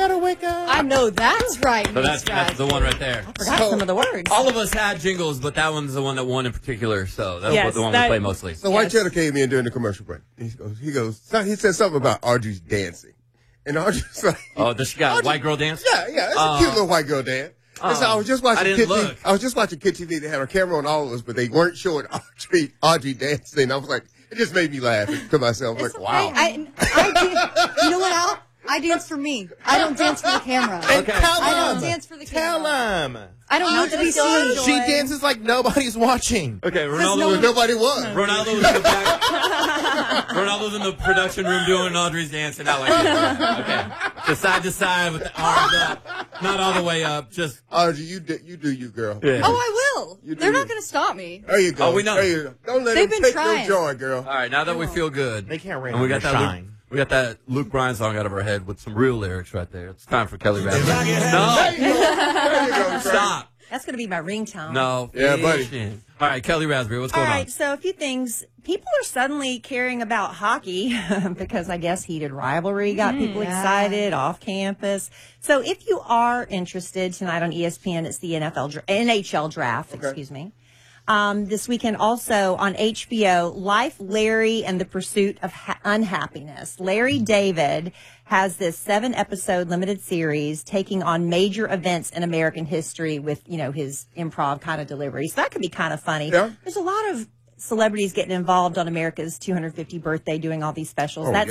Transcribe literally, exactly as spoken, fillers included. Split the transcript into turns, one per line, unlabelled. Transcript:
gotta wake up.
I know that's right.
So that's, that's the one right there.
I forgot so, some of the words.
All of us had jingles, but that one's the one that won in particular. So that's
yes,
the one
that,
we play mostly.
So White Cheddar came in during the commercial break. He goes, he goes, he said something about Audrey's dancing. And Audrey's like,
oh, does she got
Audrey,
white girl dance?
Yeah, yeah. It's
uh,
a cute little white girl dance.
Uh,
and so I was just watching
I
Kid
didn't
T V.
look.
I was just watching Kid T V. They had a camera on all of us, but they weren't showing Audrey, Audrey dancing. I was like, it just made me laugh to myself. I was like, wow.
I, I did, you know what, Al? I dance for me. I don't dance for the camera.
Okay. Tell
I don't
him.
dance for the
Tell
camera.
him.
I don't need to be seen.
She dances like nobody's watching.
Okay, Ronaldo.
No,
was,
nobody was.
Ronaldo was in the back. Ronaldo's in the production room doing Audrey's dance, and not like that. Okay, just side to side with the arms up, not all the way up. Just
Audrey, you do, you do you, girl.
Yeah.
Oh, I will.
You do
They're
you.
not going to stop me.
There you go.
Oh, we know.
There you go. Don't let
They've
them
been
take
trying.
your joy, girl.
all right. Now that we feel good,
They can't rain
and we
on
got
your
that.
shine.
Luke, we got that Luke Bryan song out of our head with some real lyrics right there. It's time for Kelly Rabbit.
There you
No,
go. There you go.
stop.
That's going to be my ringtone.
No.
Yeah, buddy.
fishing. All right, Kelly Raspberry, what's
All
going
right,
on?
so a few things. People are suddenly caring about hockey because I guess heated rivalry got people
yeah.
excited off campus. So if you are interested tonight on E S P N, it's the N F L, dra- N H L draft,
Okay.
excuse me. Um, this weekend also on H B O, Life, Larry, and the Pursuit of ha- Unhappiness. Larry David has this seven episode limited series taking on major events in American history with, you know, his improv kind of delivery. So that could be kind of funny.
Yeah.
There's a lot of celebrities getting involved on America's two hundred fiftieth birthday doing all these specials.
Oh,
That's